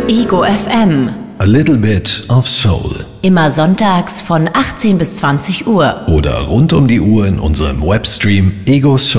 Ego FM. A little bit of soul. Immer sonntags von 18 bis 20 Uhr. Oder rund um die Uhr in unserem Webstream Ego Soul.